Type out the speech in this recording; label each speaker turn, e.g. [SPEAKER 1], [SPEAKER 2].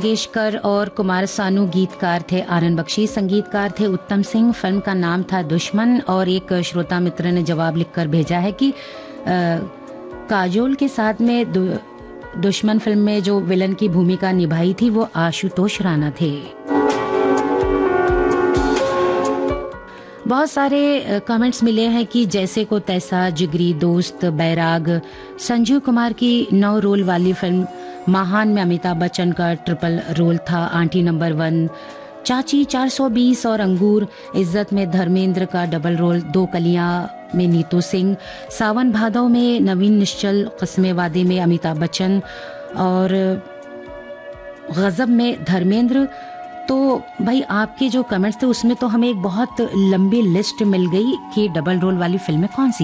[SPEAKER 1] मंगेशकर और कुमार सानू गीतकार थे, आनंद बख्शी संगीतकार थे, उत्तम सिंह। फिल्म का नाम था दुश्मन। और एक श्रोता मित्र ने जवाब लिखकर भेजा है कि काजोल के साथ में दुश्मन फिल्म में जो विलन की भूमिका निभाई थी वो आशुतोष राणा थे। बहुत सारे कमेंट्स मिले हैं कि जैसे को तैसा, जिगरी दोस्त, बैराग, संजीव कुमार की 9 रोल वाली फिल्म महान में अमिताभ बच्चन का ट्रिपल रोल था, आंटी नंबर 1, चाची 420 और अंगूर, इज्जत में धर्मेंद्र का डबल रोल, 2 कलियां में नीतू सिंह, सावन भादव में नवीन निश्चल, कस्मे वादे में अमिताभ बच्चन और गजब में धर्मेंद्र। तो भाई आपके जो कमेंट्स थे उसमें तो हमें एक बहुत लंबी लिस्ट मिल गई कि डबल रोल वाली फिल्में कौन सी